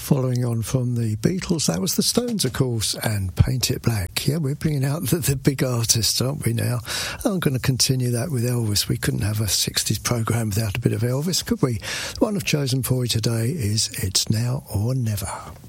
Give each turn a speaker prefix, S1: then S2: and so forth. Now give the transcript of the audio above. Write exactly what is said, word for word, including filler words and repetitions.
S1: Following on from the Beatles, that was the Stones, of course, and Paint It Black. Yeah, we're bringing out the, the big artists, aren't we now? I'm going to continue that with Elvis. We couldn't have a sixties programme without a bit of Elvis, could we? The one I've chosen for you today is It's Now or Never.